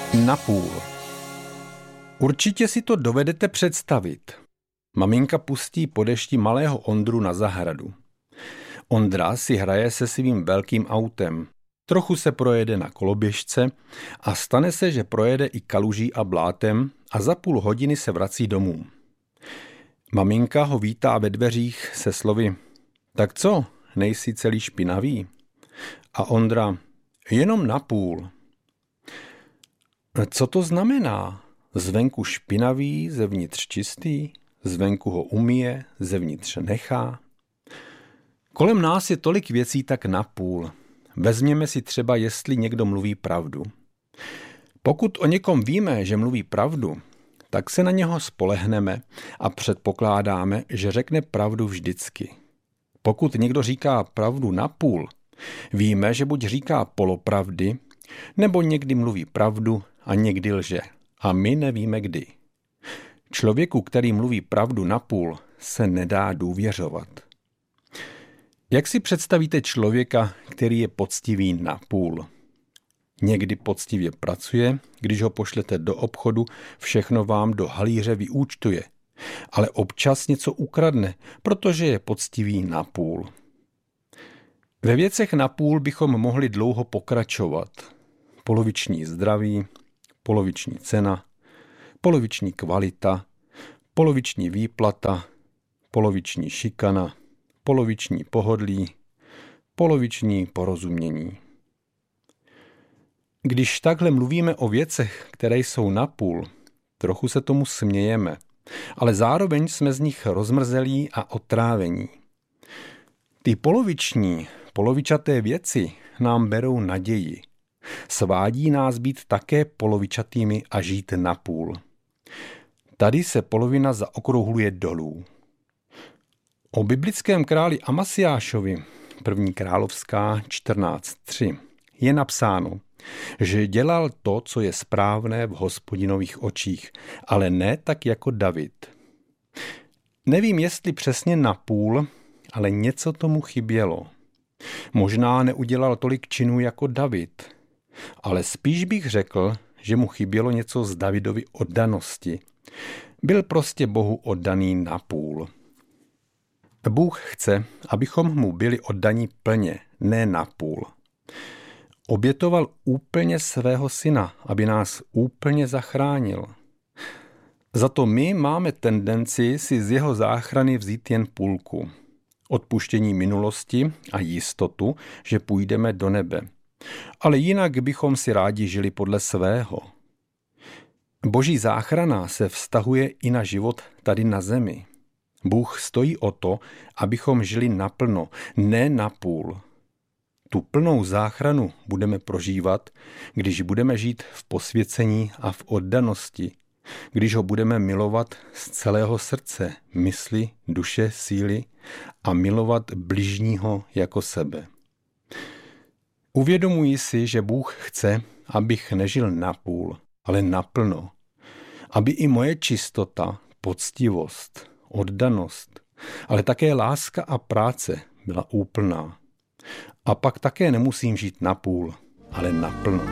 Napůl. Určitě si to dovedete představit. Maminka pustí po dešti malého Ondru na zahradu. Ondra si hraje se svým velkým autem. Trochu se projede na koloběžce a stane se, že projede i kaluží a blátem a za půl hodiny se vrací domů. Maminka ho vítá ve dveřích se slovy: Tak co, nejsi celý špinavý? A Ondra: Jenom napůl. Co to znamená? Zvenku špinavý, zevnitř čistý, zvenku ho umyje, zevnitř nechá. Kolem nás je tolik věcí tak napůl. Vezměme si třeba, jestli někdo mluví pravdu. Pokud o někom víme, že mluví pravdu, tak se na něho spolehneme a předpokládáme, že řekne pravdu vždycky. Pokud někdo říká pravdu napůl, víme, že buď říká polopravdy, nebo někdy mluví pravdu a někdy lže. A my nevíme kdy. Člověku, který mluví pravdu napůl, se nedá důvěřovat. Jak si představíte člověka, který je poctivý napůl? Někdy poctivě pracuje, když ho pošlete do obchodu, všechno vám do halíře vyúčtuje. Ale občas něco ukradne, protože je poctivý napůl. Ve věcech napůl bychom mohli dlouho pokračovat. Poloviční zdraví, poloviční cena, poloviční kvalita, poloviční výplata, poloviční šikana, poloviční pohodlí, poloviční porozumění. Když takhle mluvíme o věcech, které jsou napůl, trochu se tomu smějeme, ale zároveň jsme z nich rozmrzelí a otrávení. Ty polovičaté věci nám berou naději. Svádí nás být také polovičatými a žít napůl. Tady se polovina zaokrouhluje dolů. O biblickém králi Amasiášovi, 1. královská 14.3, je napsáno, že dělal to, co je správné v Hospodinových očích, ale ne tak jako David. Nevím, jestli přesně napůl, ale něco tomu chybělo. Možná neudělal tolik činů jako David, ale spíš bych řekl, že mu chybělo něco z Davidovy oddanosti. Byl prostě Bohu oddaný napůl. Bůh chce, abychom mu byli oddaní plně, ne napůl. Obětoval úplně svého syna, aby nás úplně zachránil. Za to my máme tendenci si z jeho záchrany vzít jen půlku. Odpuštění minulosti a jistotu, že půjdeme do nebe. Ale jinak bychom si rádi žili podle svého. Boží záchrana se vztahuje i na život tady na zemi. Bůh stojí o to, abychom žili naplno, ne napůl. Tu plnou záchranu budeme prožívat, když budeme žít v posvěcení a v oddanosti, když ho budeme milovat z celého srdce, mysli, duše, síly a milovat bližního jako sebe. Uvědomuji si, že Bůh chce, abych nežil napůl, ale naplno. Aby i moje čistota, poctivost, oddanost, ale také láska a práce byla úplná. A pak také nemusím žít napůl, ale naplno.